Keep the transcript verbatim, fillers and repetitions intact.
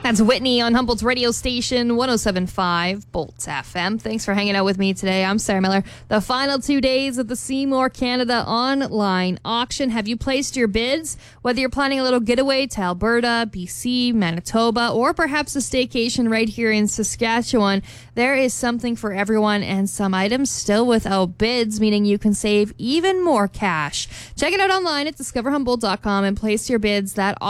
That's Whitney on Humboldt's radio station, one oh seven point five Bolts F M. Thanks for hanging out with me today. I'm Sarah Miller. The final two days of the Seymour Canada online auction. Have you placed your bids? Whether you're planning a little getaway to Alberta, B C, Manitoba, or perhaps a staycation right here in Saskatchewan, there is something for everyone and some items still without bids, meaning you can save even more cash. Check it out online at discover humboldt dot com and place your bids. That